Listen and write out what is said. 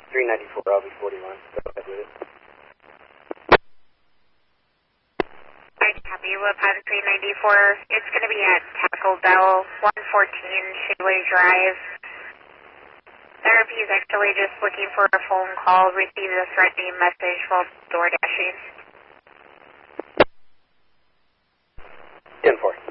394, I'll be 41. Go ahead with it. I copy with Pilot 394. It's going to be at Taco Bell, 114 Shaler Drive. Therapy is actually just looking for a phone call, received a threatening message while door dashing. 10-4.